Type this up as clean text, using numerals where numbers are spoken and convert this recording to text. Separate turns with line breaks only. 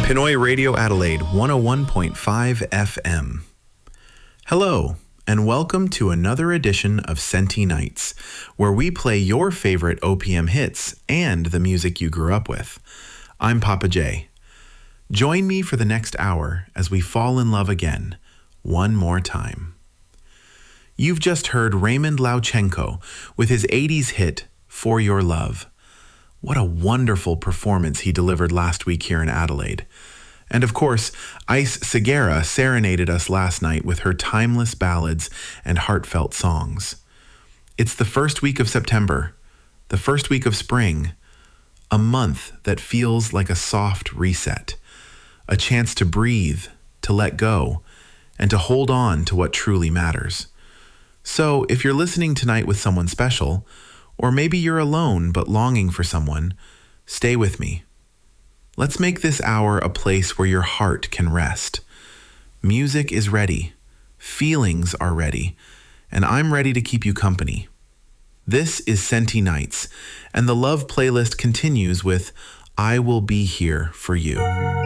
Pinoy Radio Adelaide 101.5 FM. Hello, and welcome to another edition of Senti Nights, where we play your favorite OPM hits and the music you grew up with. I'm Papa J. Join me for the next hour as we fall in love again, one more time. You've just heard Raymond Lauchenko with his 80s hit, For Your Love. What a wonderful performance he delivered last week here in Adelaide. And of course, Ice Segura serenaded us last night with her timeless ballads and heartfelt songs. It's the first week of September, the first week of spring, a month that feels like a soft reset, a chance to breathe, to let go, and to hold on to what truly matters. So if you're listening tonight with someone special, or maybe you're alone but longing for someone, stay with me. Let's make this hour a place where your heart can rest. Music is ready, feelings are ready, and I'm ready to keep you company. This is Senti Nights, and the love playlist continues with I Will Be Here for You.